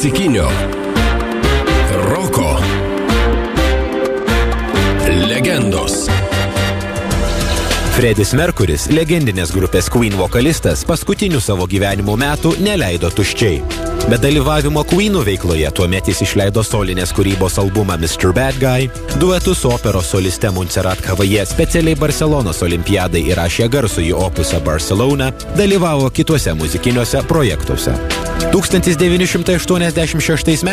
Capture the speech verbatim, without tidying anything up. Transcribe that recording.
klasikinio roko legendos. Freddis Mercury's, legendinės grupės Queen vokalistas, paskutinių savo gyvenimo metų neleido tuščiai. Be dalyvavimo Queenų veikloje tuomet jis išleido solinės kūrybos albumą mister Bad Guy, duetu su operos soliste Montserrat Caballé specialiai Barcelonos olimpiadai įrašė garsųjį opusą Barcelona, dalyvavo kituose muzikiniuose projektuose. tūkstantis devyni šimtai aštuoniasdešimt šeštais metais